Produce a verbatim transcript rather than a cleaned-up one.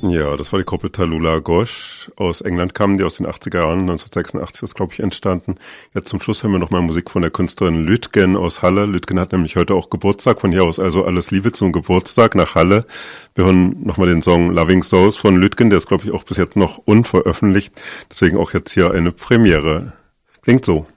Ja, das war die Gruppe Tallulah Ghosh. Aus England kamen die, aus den achtziger Jahren, neunzehnhundertsechsundachtzig ist, glaube ich, entstanden. Jetzt zum Schluss hören wir nochmal Musik von der Künstlerin Lütgen aus Halle. Lütgen hat nämlich heute auch Geburtstag, von hier aus also alles Liebe zum Geburtstag nach Halle. Wir hören nochmal den Song Loving Souls von Lütgen, der ist, glaube ich, auch bis jetzt noch unveröffentlicht. Deswegen auch jetzt hier eine Premiere. Klingt so.